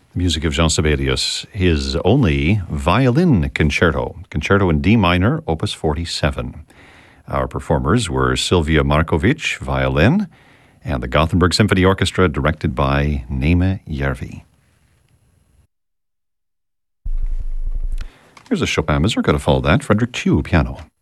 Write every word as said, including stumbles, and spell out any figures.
The music of Jean Sibelius, his only violin concerto, Concerto in D minor, opus forty-seven. Our performers were Sylvia Markovic, violin, and the Gothenburg Symphony Orchestra, directed by Neeme Järvi. Here's a Chopin mazurka to follow that, Frederick Chu, piano.